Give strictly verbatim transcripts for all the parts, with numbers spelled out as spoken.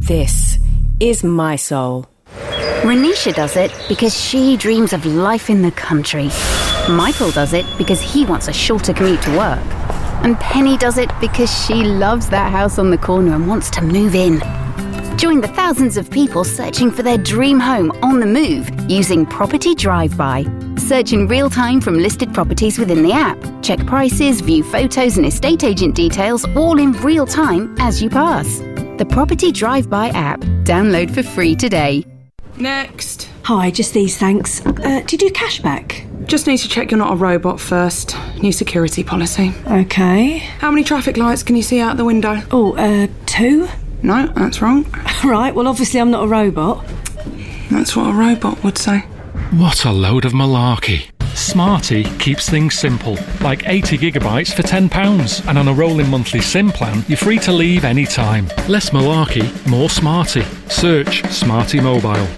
This is my soul. Renisha does it because she dreams of life in the country. Michael does it because he wants a shorter commute to work. And Penny does it because she loves that house on the corner and wants to move in. Join the thousands of people searching for their dream home on the move using Property Drive-By. Search in real time from listed properties within the app. Check prices, view photos and estate agent details all in real time as you pass. The Property Drive-By app. Download for free today. Next. Hi, just these, thanks. Uh, do you do cashback? Just need to check you're not a robot first. New security policy. Okay. How many traffic lights can you see out the window? Oh, uh, two? No, that's wrong. Right, well, obviously I'm not a robot. That's what a robot would say. What a load of malarkey. Smarty keeps things simple, like eighty gigabytes for ten pounds. And on a rolling monthly SIM plan, you're free to leave any time. Less malarkey, more smarty. Search Smarty Mobile.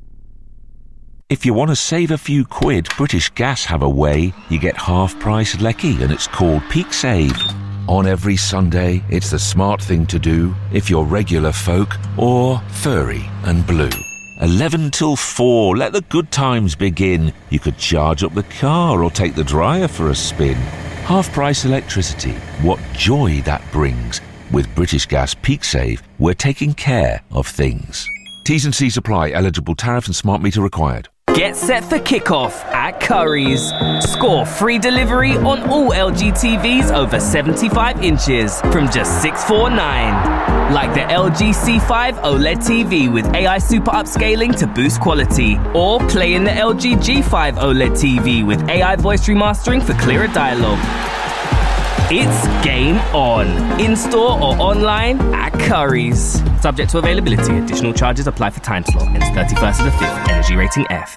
If you want to save a few quid, British Gas have a way. You get half-price lecky, and it's called Peak Save. On every Sunday, it's the smart thing to do if you're regular folk or furry and blue. eleven till four, let the good times begin. You could charge up the car or take the dryer for a spin. Half-price electricity, what joy that brings. With British Gas Peak Save, we're taking care of things. T's and C's apply. Eligible tariff and smart meter required. Get set for kickoff at Currys. Score free delivery on all L G T Vs over seventy-five inches from just six forty-nine. Like the L G C five OLED T V with A I super upscaling to boost quality. Or play in the L G G five OLED T V with A I voice remastering for clearer dialogue. It's game on. In-store or online at Currys. Subject to availability. Additional charges apply for time slot. Ends thirty-first of the fifth. Energy rating F.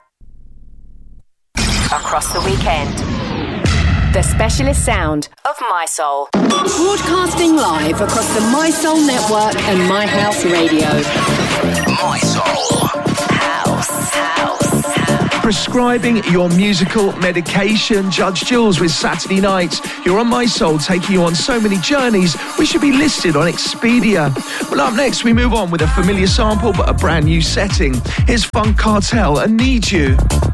Across the weekend. The specialist sound of My Soul. Broadcasting live across the My Soul network and My House Radio. My Soul. House. House. House. Prescribing your musical medication. Judge Jules with Saturday Nights. You're on My Soul, taking you on so many journeys. We should be listed on Expedia. Well, up next, we move on with a familiar sample but a brand new setting. Here's Funk Cartel and Need You.